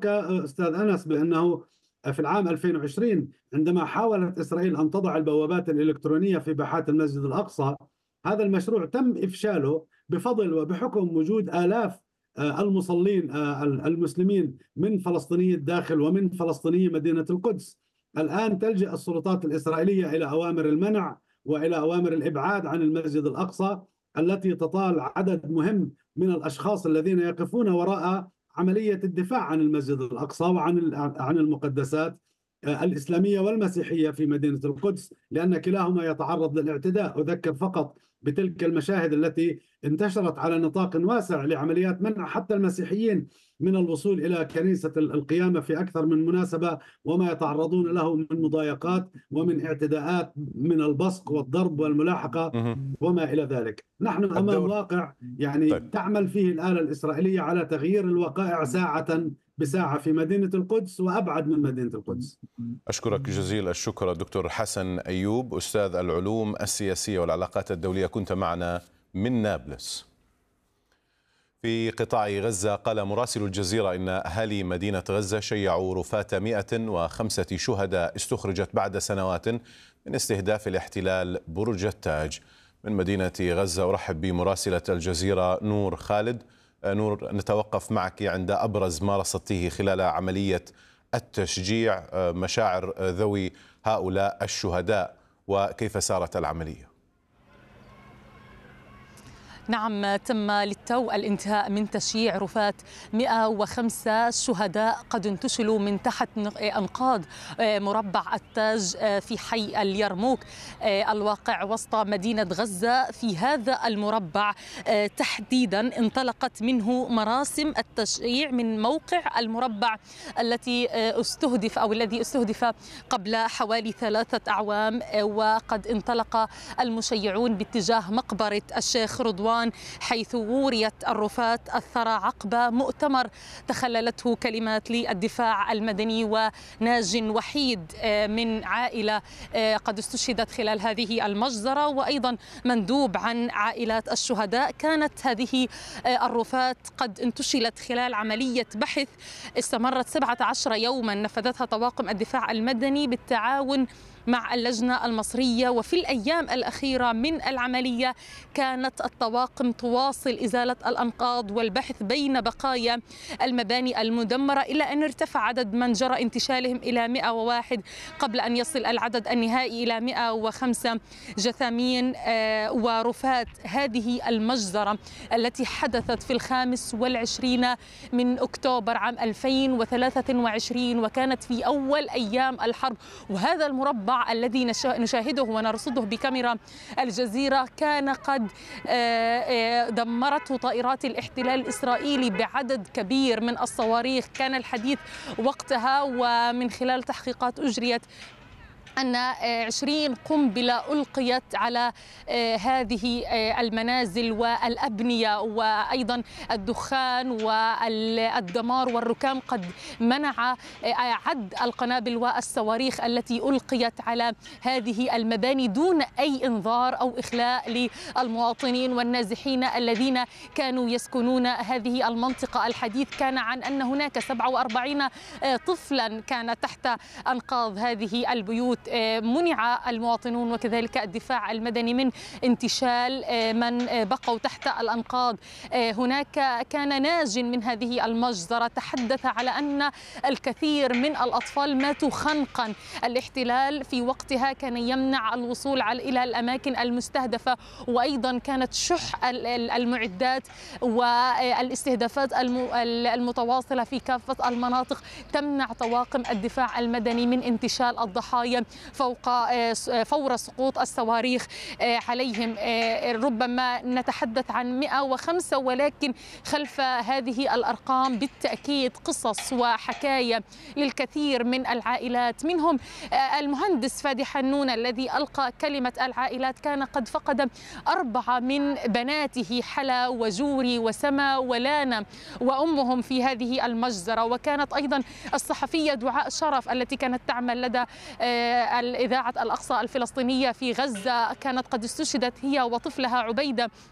أذكرك أستاذ أنس بأنه في العام 2020 عندما حاولت إسرائيل أن تضع البوابات الإلكترونية في باحات المسجد الأقصى، هذا المشروع تم إفشاله بفضل وبحكم وجود آلاف المصلين المسلمين من فلسطيني الداخل ومن فلسطيني مدينة القدس. الآن تلجأ السلطات الإسرائيلية إلى أوامر المنع وإلى أوامر الإبعاد عن المسجد الأقصى، التي تطال عدد مهم من الأشخاص الذين يقفون وراء عملية الدفاع عن المسجد الأقصى وعن المقدسات الإسلامية والمسيحية في مدينة القدس، لأن كلاهما يتعرض للاعتداء. أذكر فقط بتلك المشاهد التي انتشرت على نطاق واسع لعمليات منع حتى المسيحيين من الوصول إلى كنيسة القيامة في أكثر من مناسبة، وما يتعرضون له من مضايقات ومن اعتداءات من البصق والضرب والملاحقة وما إلى ذلك. نحن أمام واقع يعني تعمل فيه الآلة الإسرائيلية على تغيير الوقائع ساعة بساعة في مدينة القدس وأبعد من مدينة القدس. أشكرك جزيل الشكر دكتور حسن أيوب، أستاذ العلوم السياسية والعلاقات الدولية، كنت معنا من نابلس. في قطاع غزة قال مراسل الجزيرة إن أهالي مدينة غزة شيعوا رفات 105 شهداء استخرجت بعد سنوات من استهداف الاحتلال برج التاج. من مدينة غزة أرحب بمراسلة الجزيرة نور خالد. نور، نتوقف معك عند أبرز ما رصدتيه خلال عملية التشجيع، مشاعر ذوي هؤلاء الشهداء وكيف سارت العملية. نعم، تم للتو الانتهاء من تشييع رفات 105 شهداء قد انتشلوا من تحت أنقاض مربع التاج في حي اليرموك الواقع وسط مدينة غزة. في هذا المربع تحديدا انطلقت منه مراسم التشييع من موقع المربع الذي استهدف قبل حوالي 3 أعوام، وقد انطلق المشيعون باتجاه مقبرة الشيخ رضوان حيث وريت الرفات الثرى عقب مؤتمر تخللته كلمات للدفاع المدني وناج وحيد من عائلة قد استشهدت خلال هذه المجزرة، وأيضا مندوب عن عائلات الشهداء. كانت هذه الرفات قد انتشلت خلال عملية بحث استمرت 17 يوما نفذتها طواقم الدفاع المدني بالتعاون مع اللجنة المصرية، وفي الأيام الأخيرة من العملية كانت الطواقم تواصل إزالة الأنقاض والبحث بين بقايا المباني المدمرة، إلى أن ارتفع عدد من جرى انتشالهم إلى 101 قبل أن يصل العدد النهائي إلى 105 جثامين ورفات. هذه المجزرة التي حدثت في 25 من أكتوبر عام 2023 وكانت في أول أيام الحرب، وهذا المربع الذي نشاهده ونرصده بكاميرا الجزيرة كان قد دمرته طائرات الاحتلال الإسرائيلي بعدد كبير من الصواريخ. كان الحديث وقتها ومن خلال تحقيقات أجريت أن 20 قنبلة ألقيت على هذه المنازل والأبنية، وأيضا الدخان والدمار والركام قد منع عد القنابل والصواريخ التي ألقيت على هذه المباني دون أي إنذار أو إخلاء للمواطنين والنازحين الذين كانوا يسكنون هذه المنطقة. الحديث كان عن أن هناك 47 طفلا كان تحت أنقاض هذه البيوت. منع المواطنون وكذلك الدفاع المدني من انتشال من بقوا تحت الأنقاض. هناك كان ناج من هذه المجزرة تحدث على أن الكثير من الأطفال ماتوا خنقا. الاحتلال في وقتها كان يمنع الوصول إلى الأماكن المستهدفة، وأيضا كانت شح المعدات والاستهدافات المتواصلة في كافة المناطق تمنع طواقم الدفاع المدني من انتشال الضحايا فور سقوط الصواريخ عليهم. ربما نتحدث عن 105، ولكن خلف هذه الأرقام بالتأكيد قصص وحكاية للكثير من العائلات، منهم المهندس فادي حنون الذي ألقى كلمة العائلات كان قد فقد 4 من بناته، حلا وجوري وسما ولانا وأمهم في هذه المجزرة. وكانت أيضا الصحفية دعاء شرف التي كانت تعمل لدى الإذاعة الأقصى الفلسطينية في غزة كانت قد استشهدت هي وطفلها عبيدة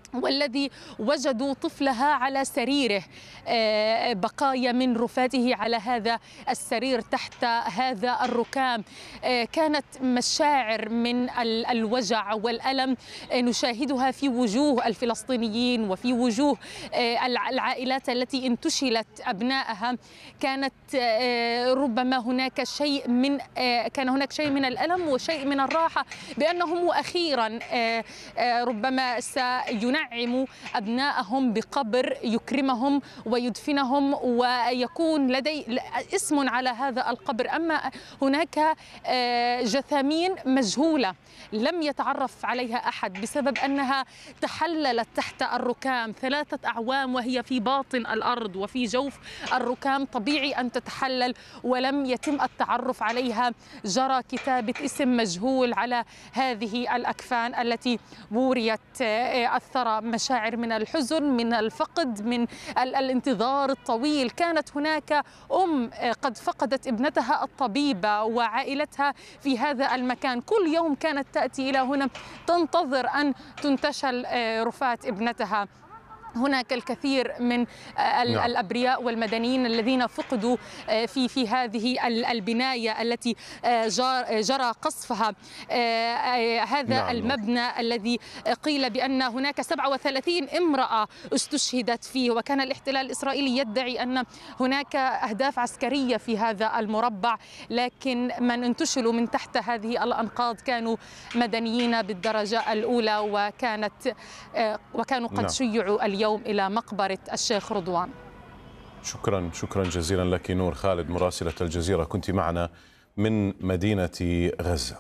والذي وجدوا طفلها على سريره، بقايا من رفاته على هذا السرير تحت هذا الركام. كانت مشاعر من الوجع والألم نشاهدها في وجوه الفلسطينيين وفي وجوه العائلات التي انتشلت أبنائها. كانت ربما هناك شيء من الألم وشيء من الراحة بأنهم أخيرا ربما سينعموا أبنائهم بقبر يكرمهم ويدفنهم ويكون لدي اسم على هذا القبر. أما هناك جثامين مجهولة لم يتعرف عليها أحد بسبب أنها تحللت تحت الركام 3 أعوام وهي في باطن الأرض وفي جوف الركام. طبيعي أن تتحلل ولم يتم التعرف عليها. جرى كتابة اسم مجهول على هذه الأكفان التي بوريت الثرى. مشاعر من الحزن، من الفقد، من الانتظار الطويل. كانت هناك قد فقدت ابنتها الطبيبة وعائلتها في هذا المكان. كل يوم كانت تأتي إلى هنا تنتظر أن تنتشل رفاة ابنتها. هناك الكثير من الأبرياء والمدنيين الذين فقدوا في هذه البناية التي جرى قصفها. هذا المبنى الذي قيل بأن هناك 37 امرأة استشهدت فيه، وكان الاحتلال الإسرائيلي يدعي أن هناك أهداف عسكرية في هذا المربع، لكن من انتشلوا من تحت هذه الأنقاض كانوا مدنيين بالدرجة الأولى، وكانوا قد شيعوا اليوم إلى مقبرة الشيخ رضوان. شكرا جزيلا لك نور خالد مراسلة الجزيرة، كنت معنا من مدينة غزة.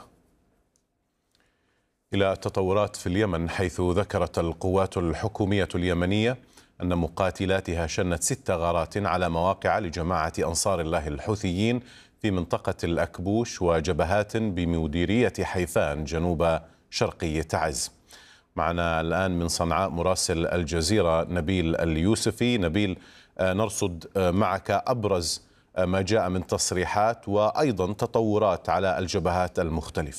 إلى التطورات في اليمن، حيث ذكرت القوات الحكومية اليمنية أن مقاتلاتها شنت 6 غارات على مواقع لجماعة أنصار الله الحوثيين في منطقة الأكبوش وجبهات بمديرية حيفان جنوب شرقي تعز. معنا الآن من صنعاء مراسل الجزيرة نبيل اليوسفي. نبيل، نرصد معك أبرز ما جاء من تصريحات وأيضا تطورات على الجبهات المختلفة.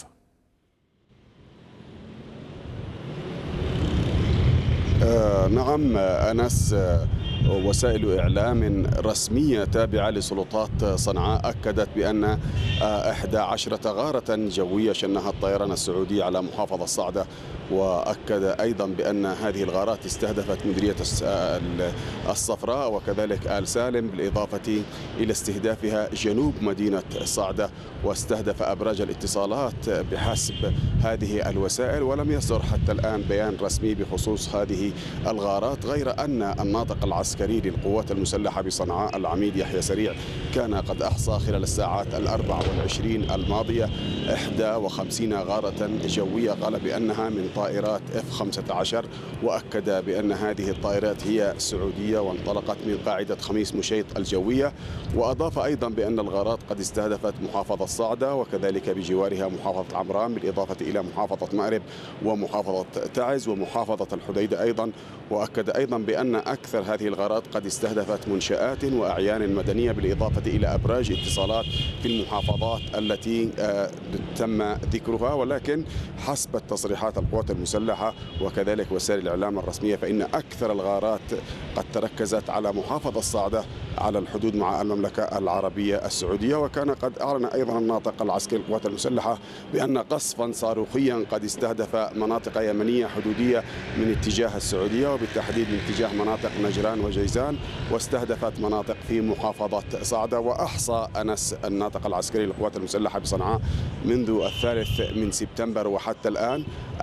نعم أنس، وسائل إعلام رسمية تابعة لسلطات صنعاء أكدت بأن 11 غارة جوية شنها الطيران السعودي على محافظة صعدة، وأكد أيضا بأن هذه الغارات استهدفت مديرية الصفراء وكذلك آل سالم، بالإضافة إلى استهدافها جنوب مدينة صعدة، واستهدف أبراج الاتصالات بحسب هذه الوسائل. ولم يصدر حتى الآن بيان رسمي بخصوص هذه الغارات، غير أن الناطق العسكري للقوات المسلحة بصنعاء العميد يحيى سريع كان قد أحصى خلال الساعات 24 الماضية 51 غارة جوية، قال بأنها من طائرات F-15، وأكد بأن هذه الطائرات هي سعودية وانطلقت من قاعدة خميس مشيط الجوية. وأضاف أيضا بأن الغارات قد استهدفت محافظة صعدة وكذلك بجوارها محافظة عمران، بالإضافة إلى محافظة مأرب ومحافظة تعز ومحافظة الحديدة أيضا. وأكد أيضا بأن أكثر هذه الغارات قد استهدفت منشآت وأعيان مدنية، بالإضافة إلى أبراج اتصالات في المحافظات التي تم ذكرها. ولكن حسب التصريحات القوات المسلحة وكذلك وسائل الإعلام الرسمية فإن أكثر الغارات قد تركزت على محافظة صعدة على الحدود مع المملكة العربية السعودية. وكان قد أعلن أيضا الناطق العسكري للقوات المسلحة بأن قصفا صاروخيا قد استهدف مناطق يمنية حدودية من اتجاه السعودية، وبالتحديد من اتجاه مناطق نجران وجيزان، واستهدفت مناطق في محافظة صعدة. وأحصى أنس الناطق العسكري للقوات المسلحة بصنعاء منذ 3 سبتمبر وحتى الآن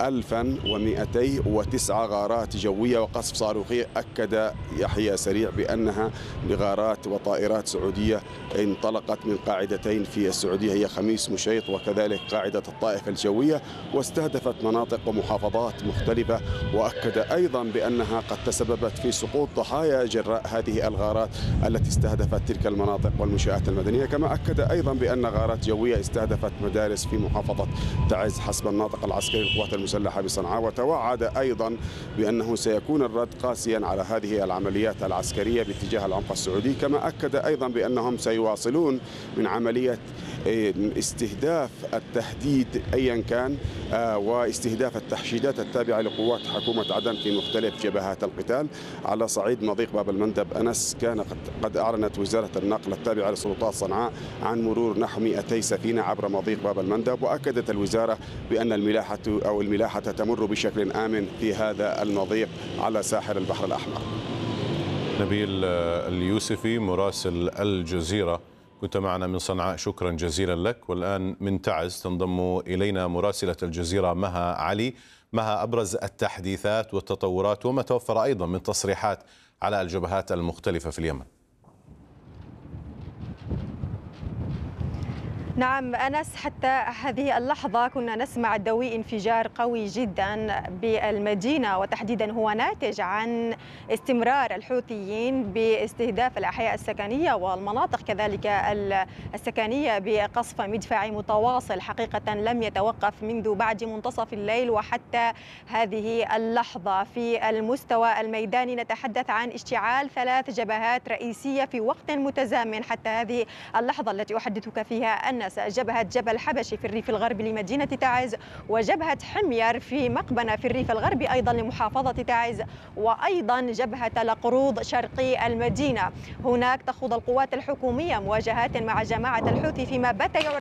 1209 غارات جوية وقصف صاروخي. أكد يحيى سريع بأنها بغارات وطائرات سعودية انطلقت من قاعدتين في السعودية، هي خميس مشيط وكذلك قاعدة الطائف الجوية، واستهدفت مناطق ومحافظات مختلفة. وأكد أيضا بأنها قد تسببت في سقوط ضحايا جراء هذه الغارات التي استهدفت تلك المناطق والمنشآت المدنية. كما أكد أيضا بأن غارات جوية استهدفت مدارس في محافظة تعز حسب الناطق العسكري للقوات المسلحة بصنعاء. وتوعد أيضا بأنه سيكون الرد قاسيا على هذه العمليات العسكرية باتجاه العمق السعودي السعودي، كما أكد أيضا بأنهم سيواصلون من عملية استهداف التهديد أيا كان واستهداف التحشيدات التابعة لقوات حكومة عدن في مختلف جبهات القتال. على صعيد مضيق باب المندب أنس، كان قد أعلنت وزارة النقل التابعة لسلطات صنعاء عن مرور نحو 200 سفينة عبر مضيق باب المندب، وأكدت الوزارة بأن الملاحة تمر بشكل آمن في هذا المضيق على ساحل البحر الأحمر. نبيل اليوسفي مراسل الجزيرة، كنت معنا من صنعاء، شكرا جزيلا لك. والآن من تعز تنضم إلينا مراسلة الجزيرة مها علي. مها، أبرز التحديثات والتطورات وما توفر أيضا من تصريحات على الجبهات المختلفة في اليمن. نعم أنس، حتى هذه اللحظة كنا نسمع دوي انفجار قوي جدا بالمدينة، وتحديدا هو ناتج عن استمرار الحوثيين باستهداف الأحياء السكنية والمناطق كذلك السكنية بقصف مدفعي متواصل حقيقة لم يتوقف منذ بعد منتصف الليل وحتى هذه اللحظة. في المستوى الميداني نتحدث عن اشتعال 3 جبهات رئيسية في وقت متزامن حتى هذه اللحظة التي أحدثك فيها أن جبهة جبل حبشي في الريف الغربي لمدينة تعز، وجبهة حمير في مقبنة في الريف الغربي أيضا لمحافظة تعز، وأيضا جبهة القروض شرقي المدينة. هناك تخوض القوات الحكومية مواجهات مع جماعة الحوثي فيما بات يعرف.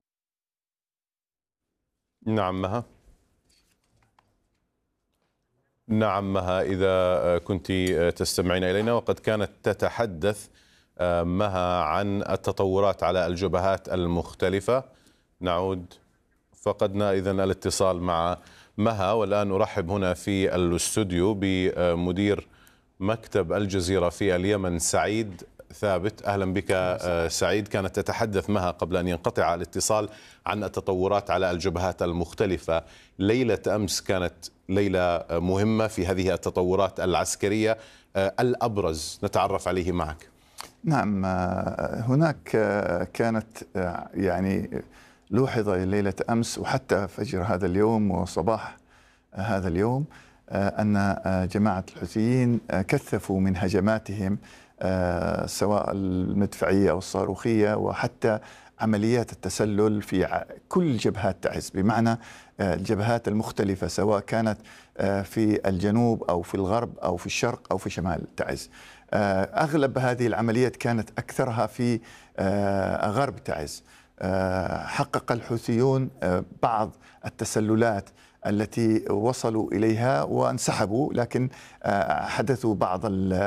نعم مها، إذا كنت تستمعين إلينا، وقد كانت تتحدث مها عن التطورات على الجبهات المختلفة. نعود، فقدنا إذن الاتصال مع مها، والآن أرحب هنا في الاستوديو بمدير مكتب الجزيرة في اليمن سعيد ثابت. أهلا بك سعيد. كانت تتحدث مها قبل أن ينقطع الاتصال عن التطورات على الجبهات المختلفة. ليلة أمس كانت ليلة مهمة في هذه التطورات العسكرية، الأبرز نتعرف عليه معك. نعم، هناك كانت يعني لوحظ ليلة أمس وحتى فجر هذا اليوم وصباح هذا اليوم أن جماعة الحوثيين كثفوا من هجماتهم سواء المدفعية أو الصاروخية وحتى عمليات التسلل في كل جبهات تعز، بمعنى الجبهات المختلفة سواء كانت في الجنوب أو في الغرب أو في الشرق أو في شمال تعز. أغلب هذه العمليات كانت أكثرها في غرب تعز. حقق الحوثيون بعض التسللات التي وصلوا إليها وانسحبوا، لكن حدثوا بعض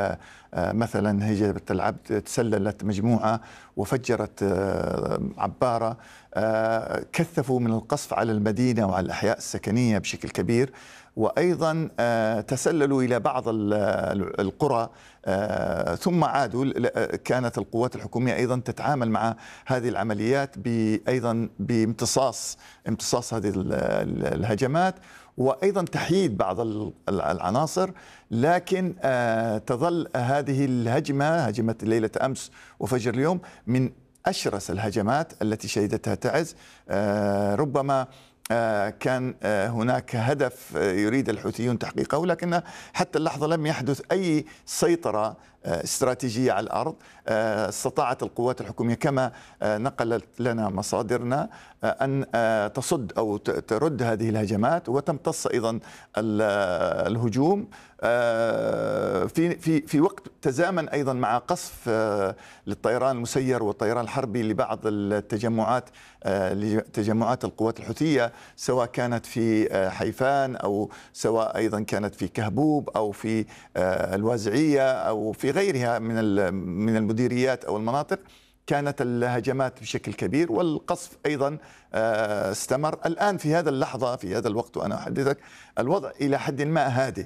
مثلا هجرة العبد تسللت مجموعة وفجرت عبارة، كثفوا من القصف على المدينة وعلى الأحياء السكنية بشكل كبير، وأيضا تسللوا إلى بعض القرى ثم عادوا. كانت القوات الحكومية أيضا تتعامل مع هذه العمليات أيضا بامتصاص هذه الهجمات وأيضا تحييد بعض العناصر، لكن تظل هذه هجمة ليلة أمس وفجر اليوم من أشرس الهجمات التي شهدتها تعز. ربما كان هناك هدف يريد الحوثيون تحقيقه، ولكن حتى اللحظة لم يحدث أي سيطرة استراتيجية على الأرض. استطاعت القوات الحكومية كما نقلت لنا مصادرنا أن تصد أو ترد هذه الهجمات وتمتص أيضا الهجوم في وقت تزامن أيضا مع قصف للطيران المسير والطيران الحربي لبعض التجمعات تجمعات القوات الحوثية، سواء كانت في حيفان أو سواء أيضا كانت في كهبوب أو في الوازعية أو في غيرها من المديريات أو المناطق. كانت الهجمات بشكل كبير والقصف أيضا استمر. الآن في هذا اللحظة في هذا الوقت وأنا أحدثك الوضع إلى حد ما هادئ،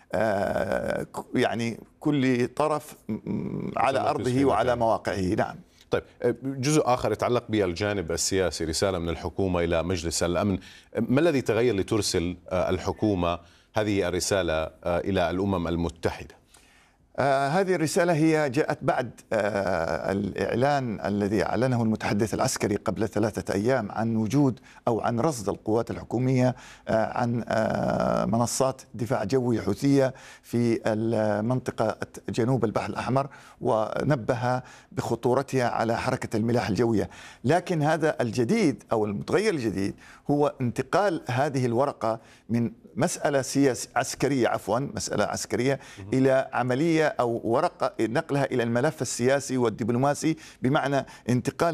يعني كل طرف على أرضه وعلى مواقعه. نعم. طيب، جزء آخر يتعلق بالجانب السياسي، رسالة من الحكومة إلى مجلس الأمن. ما الذي تغير لترسل الحكومة هذه الرسالة إلى الأمم المتحدة؟ هذه الرسالة هي جاءت بعد الإعلان الذي أعلنه المتحدث العسكري قبل 3 أيام عن وجود أو عن رصد القوات الحكومية عن منصات دفاع جوي حوثية في منطقة جنوب البحر الأحمر، ونبه بخطورتها على حركة الملاحة الجوية. لكن هذا الجديد أو المتغير الجديد هو انتقال هذه الورقة من مسألة مسألة عسكرية إلى عملية أو ورقة، نقلها إلى الملف السياسي والدبلوماسي، بمعنى انتقال